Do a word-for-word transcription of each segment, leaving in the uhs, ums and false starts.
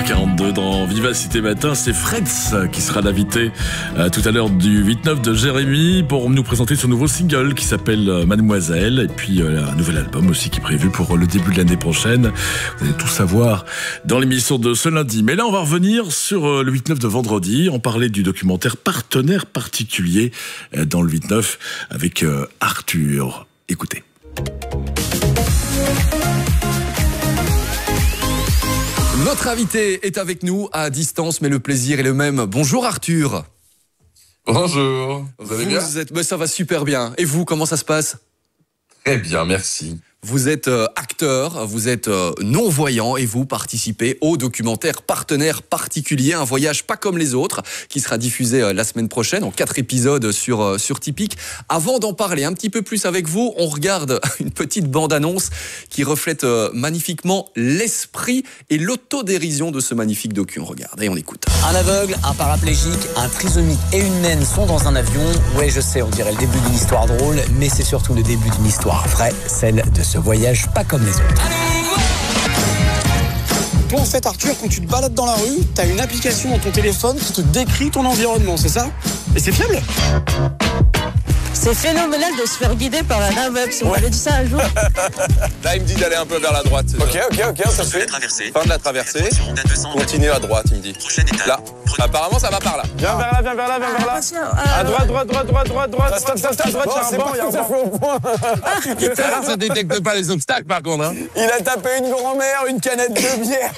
quarante-deux dans Vivacité Matin, c'est Freds qui sera l'invité euh, tout à l'heure du huit neuf de Jérémy pour nous présenter son nouveau single qui s'appelle euh, Mademoiselle, et puis euh, un nouvel album aussi qui est prévu pour le début de l'année prochaine. Vous allez tout savoir dans l'émission de ce lundi. Mais là, on va revenir sur euh, le huit neuf de vendredi. On parlait du documentaire Partenaire particulier euh, dans le huit neuf avec euh, Arthur. Écoutez. Notre invité est avec nous à distance, mais le plaisir est le même. Bonjour Arthur. Bonjour. Vous allez bien ? Vous êtes... ben, ça va super bien. Et vous, comment ça se passe ? Très bien, merci. Vous êtes euh, acteur, vous êtes euh, non-voyant et vous participez au documentaire Partenaire particulier, un voyage pas comme les autres, qui sera diffusé euh, la semaine prochaine en quatre épisodes sur, euh, sur Tipeee. Avant d'en parler un petit peu plus avec vous, on regarde une petite bande-annonce qui reflète euh, magnifiquement l'esprit et l'autodérision de ce magnifique docu. On regarde et on écoute. Un aveugle, un paraplégique, un trisomique et une naine sont dans un avion. Ouais, je sais, on dirait le début d'une histoire drôle, mais c'est surtout le début d'une histoire vraie, celle de ce voyage pas comme les autres. Toi, en fait, Arthur, quand tu te balades dans la rue, t'as une application dans ton téléphone qui te décrit ton environnement, c'est ça ? Et c'est fiable ? C'est phénoménal de se faire guider par un aveugle, si on m'avait dit ça un jour. Là, il me dit d'aller un peu vers la droite. Ok, ok, ok, ça se fait. Fin de la traversée. Continue à droite, il me dit. Là. Apparemment, ça va par là. Viens vers là, viens vers là, viens vers là. Attention, À euh, droite, droite, droite, droite, droite, droite. Stop, stop, stop, droite, il y a un banc, il y a un banc. Ça détecte pas les obstacles, par contre. Hein. Il a tapé une grand-mère, une canette de bière.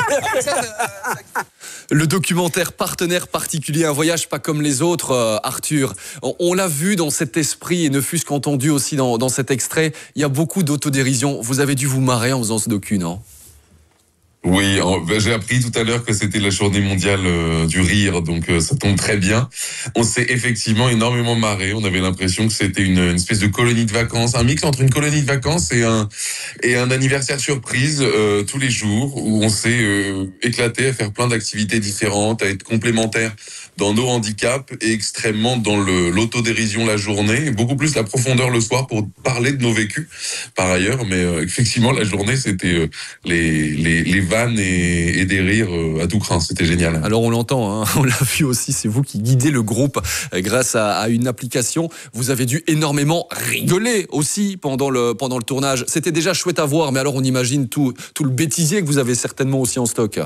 Le documentaire Partenaire particulier, un voyage pas comme les autres, euh, Arthur. On, on l'a vu dans cet esprit et ne fût-ce qu'entendu aussi dans, dans cet extrait. Il y a beaucoup d'autodérision. Vous avez dû vous marrer en faisant ce docu, non ? Oui, en- ben, j'ai appris tout à l'heure que c'était la journée mondiale euh, du rire, donc euh, ça tombe très bien. On s'est effectivement énormément marré. On avait l'impression que c'était une, une espèce de colonie de vacances, un mix entre une colonie de vacances et un et un anniversaire surprise euh, tous les jours, où on s'est euh, éclaté à faire plein d'activités différentes, à être complémentaires dans nos handicaps et extrêmement dans le l'autodérision la journée, et beaucoup plus la profondeur le soir pour parler de nos vécus par ailleurs. Mais euh, effectivement, la journée, c'était euh, les les les vannes et, et des rires euh, à tout crin. C'était génial. Alors on l'entend, hein, on l'a vu aussi, c'est vous qui guidez le groupe euh, grâce à, à une application. Vous avez dû énormément rigoler aussi pendant le, pendant le tournage. C'était déjà chouette à voir, mais alors on imagine tout, tout le bêtisier que vous avez certainement aussi en stock.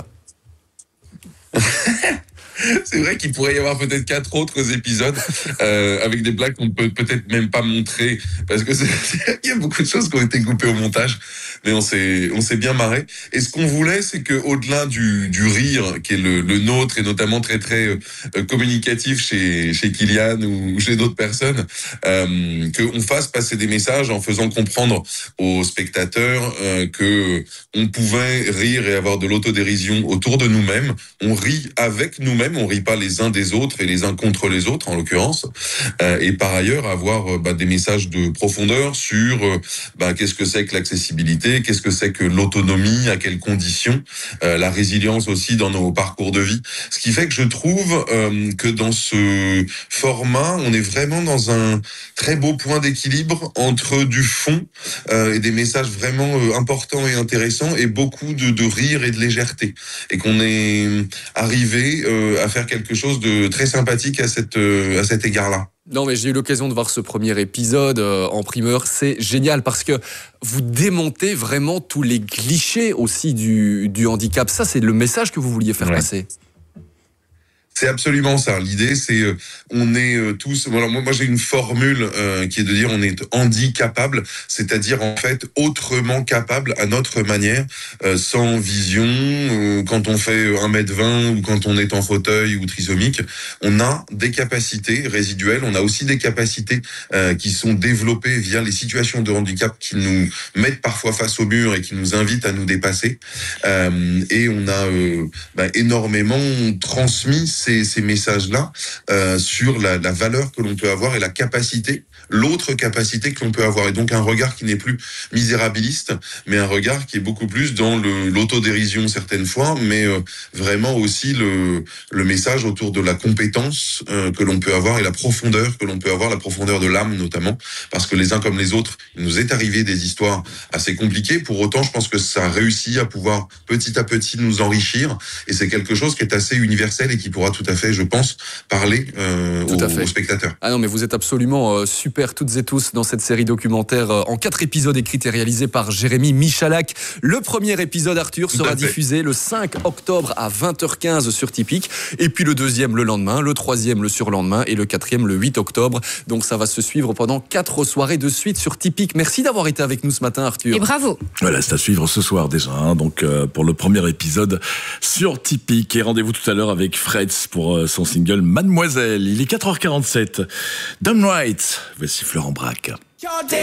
C'est vrai qu'il pourrait y avoir peut-être quatre autres épisodes euh, avec des blagues qu'on ne peut peut-être même pas montrer, parce que c'est, il y a beaucoup de choses qui ont été coupées au montage, mais on s'est on s'est bien marré. Et ce qu'on voulait, c'est que au-delà du du rire qui est le, le nôtre, et notamment très très euh, communicatif chez chez Kylian ou chez d'autres personnes, euh, qu'on fasse passer des messages en faisant comprendre aux spectateurs euh, que on pouvait rire et avoir de l'autodérision autour de nous-mêmes. On rit avec nous-mêmes. On rit pas les uns des autres et les uns contre les autres, en l'occurrence. Euh, et par ailleurs, avoir euh, bah, des messages de profondeur sur euh, bah, qu'est-ce que c'est que l'accessibilité, qu'est-ce que c'est que l'autonomie, à quelles conditions, euh, la résilience aussi dans nos parcours de vie. Ce qui fait que je trouve euh, que dans ce format, on est vraiment dans un très beau point d'équilibre entre du fond euh, et des messages vraiment euh, importants et intéressants, et beaucoup de, de rire et de légèreté. Et qu'on est arrivé euh, à faire quelque chose de très sympathique à cette euh, à cet égard-là. Non, mais j'ai eu l'occasion de voir ce premier épisode euh, en primeur. C'est génial parce que vous démontez vraiment tous les clichés aussi du, du handicap. Ça, c'est le message que vous vouliez faire Ouais. passer. C'est absolument ça. L'idée, c'est euh, on est euh, tous. Alors moi, moi, j'ai une formule euh, qui est de dire on est handicapable, c'est-à-dire en fait autrement capable à notre manière, euh, sans vision. Euh, quand on fait un mètre vingt ou quand on est en fauteuil ou trisomique, on a des capacités résiduelles. On a aussi des capacités euh, qui sont développées via les situations de handicap qui nous mettent parfois face au mur et qui nous invitent à nous dépasser. Euh, et on a euh, bah, énormément transmis ces, ces messages-là euh, sur la, la valeur que l'on peut avoir et la capacité l'autre capacité que l'on peut avoir. Et donc un regard qui n'est plus misérabiliste, mais un regard qui est beaucoup plus dans le, l'autodérision certaines fois, mais euh, vraiment aussi le, le message autour de la compétence euh, que l'on peut avoir et la profondeur que l'on peut avoir, la profondeur de l'âme notamment, parce que les uns comme les autres, il nous est arrivé des histoires assez compliquées. Pour autant, je pense que ça a réussi à pouvoir petit à petit nous enrichir, et c'est quelque chose qui est assez universel et qui pourra tout à fait, je pense, parler euh, aux, aux spectateurs. Ah non, mais vous êtes absolument euh, super toutes et tous dans cette série documentaire euh, en quatre épisodes écrits et réalisés par Jérémy Michalak. Le premier épisode, Arthur, sera diffusé le cinq octobre à vingt heures quinze sur Tipeee, et puis le deuxième le lendemain, le troisième le surlendemain et le quatrième le huit octobre. Donc ça va se suivre pendant quatre soirées de suite sur Tipeee. Merci d'avoir été avec nous ce matin, Arthur. Et bravo. Voilà, c'est à suivre ce soir déjà, hein, donc euh, pour le premier épisode sur Tipeee. Et rendez-vous tout à l'heure avec Freds pour euh, son single Mademoiselle. Il est quatre heures quarante-sept. Done Right. Voici Florent Braque.